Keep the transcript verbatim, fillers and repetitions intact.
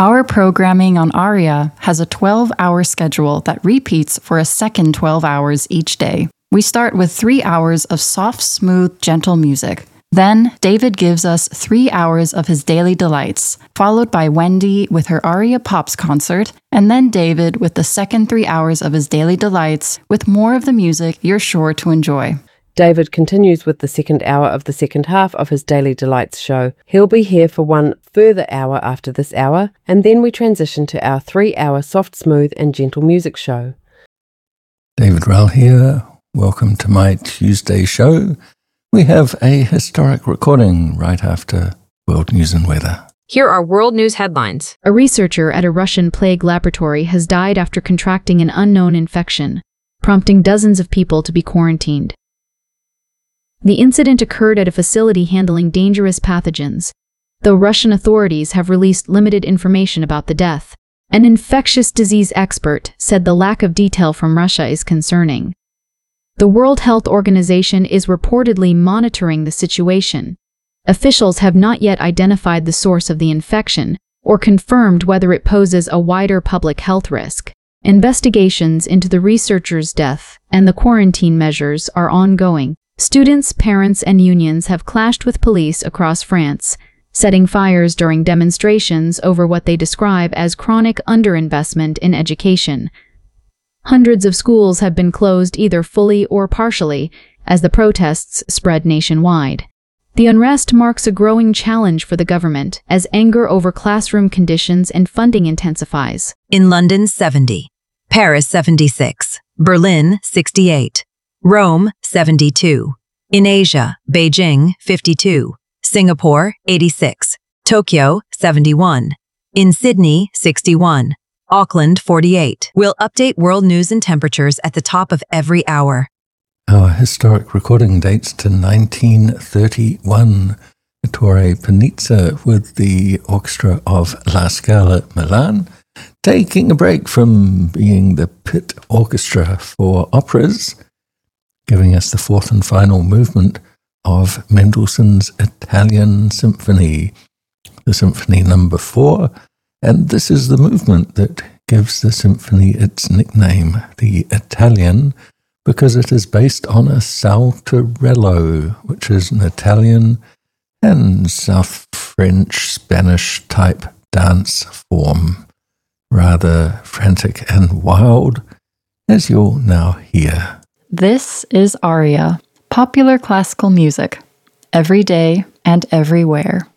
Our programming on ARIA has a twelve-hour schedule that repeats for a second twelve hours each day. We start with three hours of soft, smooth, gentle music. Then, David gives us three hours of his daily delights, followed by Wendy with her Aria Pops concert, and then David with the second three hours of his daily delights, with more of the music you're sure to enjoy. David continues with the second hour of the second half of his Daily Delights show. He'll be here for one further hour after this hour, and then we transition to our three-hour soft, smooth and gentle music show. David Rowell here. Welcome to my Tuesday show. We have a historic recording right after World News and Weather. Here are world news headlines. A researcher at a Russian plague laboratory has died after contracting an unknown infection, prompting dozens of people to be quarantined. The incident occurred at a facility handling dangerous pathogens, though Russian authorities have released limited information about the death. An infectious disease expert said the lack of detail from Russia is concerning. The World Health Organization is reportedly monitoring the situation. Officials have not yet identified the source of the infection or confirmed whether it poses a wider public health risk. Investigations into the researcher's death and the quarantine measures are ongoing. Students, parents, and unions have clashed with police across France, setting fires during demonstrations over what they describe as chronic underinvestment in education. Hundreds of schools have been closed either fully or partially as the protests spread nationwide. The unrest marks a growing challenge for the government as anger over classroom conditions and funding intensifies. In London, seventy. Paris, seventy-six. Berlin, sixty-eight. Rome, seventy-two. In Asia, Beijing, fifty-two. Singapore, eighty-six. Tokyo, seventy-one. In Sydney, sixty-one. Auckland, forty-eight. We'll update world news and temperatures at the top of every hour. Our historic recording dates to nineteen thirty-one. Ettore Panizza with the orchestra of La Scala Milan, taking a break from being the pit orchestra for operas, giving us the fourth and final movement of Mendelssohn's Italian Symphony, the Symphony number four. And this is the movement that gives the symphony its nickname, the Italian, because it is based on a saltarello, which is an Italian and South French, Spanish type dance form. Rather frantic and wild, as you'll now hear. This is Aria, popular classical music, every day and everywhere.